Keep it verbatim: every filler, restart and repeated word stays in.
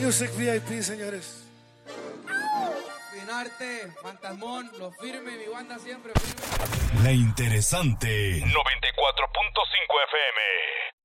Music V I P, señores. Finarte, Fantasmón, lo firme, mi banda siempre firme. La interesante noventa y cuatro punto cinco F M.